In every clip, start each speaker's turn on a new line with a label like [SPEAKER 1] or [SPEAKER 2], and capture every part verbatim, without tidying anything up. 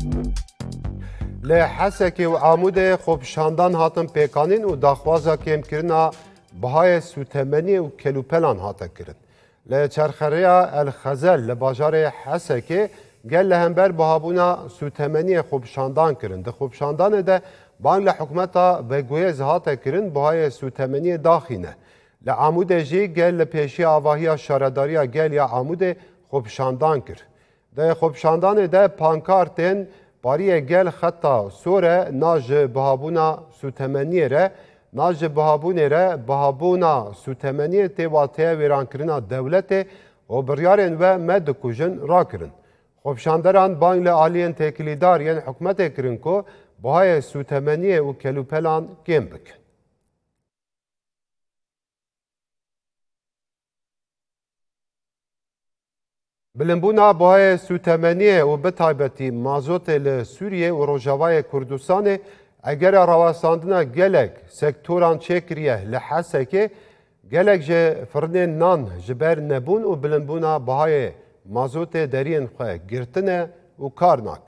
[SPEAKER 1] لحسکی و عمود خوب شاندان هاتن پیکانین و داخوازا کم کرنا بهای سوتمنی و کلوپلان هاتن کرن. لچرخریا الخزل لباجار حسکی گل لهمبر بهابونا سوتمنی خوب شاندان کرن. ده خوب شاندان ده بان لحکمتا بگویز هاتن کرن بهای سوتمنی داخینه. لعمود جی گل لپیشی آواهی شارداریا گل یا عمود خوب شاندان کر. ده خوب شاندان ده پانکارتین باریه گل خطا سوره ناج بهابونا سوتمنی ره ناج بهابونه ره بهابونا سوتمنی تیواته ویران کرنا دولت و بریارن و مدکوژن را کرن. خوب شاندران بانگ لعالین تکلیدار یعنی حکمت کرن که بهای سوتمنی و کلوپلان گیم بکن. بلنبونا بهای سوتمنی و بتایبتی مازوت لسوریه و روجاوای کردستان اگر رواساندنا گلک سکتوران چکریه لحسکه گلک جه فرن نان جبر نبون و بلنبونا بهای مازوت درین خواه گرتنه و کارناک.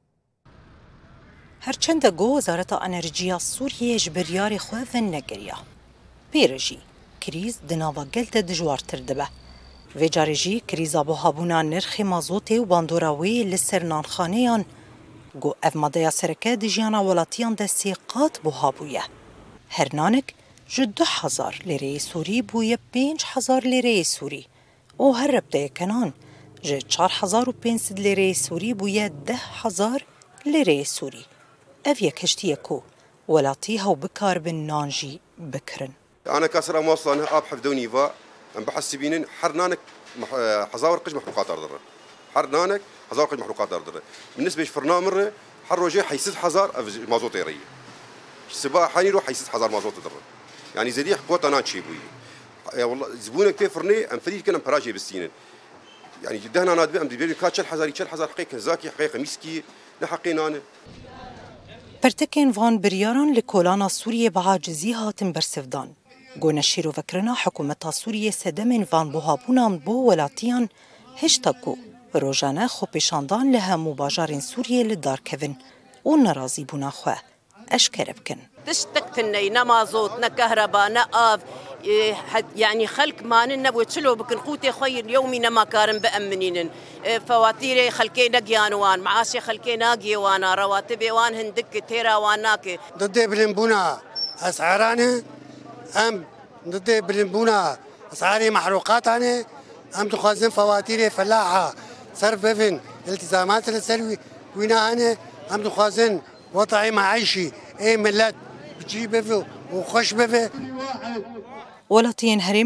[SPEAKER 2] هرچند گو وزارت انرژیا سوریه جبریار خواه ون نگریا. پیرجی کریز دناوا گلت دجوارتر دبه. و جارجی کریزا بوهابونا نرخ مازوتی و باندوراوی لسر نانخانیان گو اف مادیا سرکه دجیانا ولاتیان دستی قات بوهابویه. هر نانک جو دو هزار لیره سوری بویه پینج هزار لیره سوری و هر ربطه کنان جو چار هزار و پینسد لیره سوری بویه ده هزار لیره سوری. اف یکشتیه کو ولاتی هاو بکار بن نانجی بکرن.
[SPEAKER 3] أنا كسر موصلنا أب حفدوني فا أم بحسبينن حرنانك حزاور قش محروقات أرضنا حرنانك حزاور قش محروقات أرضنا بالنسبة لفرنا مرة حر وجه حيسد حزار مازوت يري سباع حاني روح حيسد حزار مازوت درنا يعني زدي حقوق أنا شيء بوي والله زبونك كيف فرني أم فريق كنا براجي بالسنين يعني جدنا أنا أدبي أم دبي كاتش الحزار يتش الحزار حقيقة زاكي حقيقة مسكي لحقينا أنا
[SPEAKER 2] پرتکین وان بریاران لکولانا سوریه بعاجزی هاتن برسفدان. گونه شیرو وکرنا حکومت سوریه سدمین وان بوهابونان بو ولاتیان هشتاکو روزانه خوپیشاندان له مباجرین سوریه لدار کون و نرازی بونا خواه اشکر بکن.
[SPEAKER 4] تشتكتني نمازوت نكهرباء نقاف يعني خلق ما نبوي تشلو بكن قوتي خير يومي نما كارن بأمنين فواتيري خلقي نقيانوان معاشي خلقي ناقي وانا رواتبي وان هندك تيرا واناكي
[SPEAKER 5] ضد بلنبونا اسعارانه ام ضد بلنبونا اسعاري محروقات عنه ام تخازن فواتيري فلاحه صرف بفن التزامات السلوي وينا انا ام تخازن وضعي معيشي اي ملات بتجيب بفو وخش بفو
[SPEAKER 2] ولاتين هرم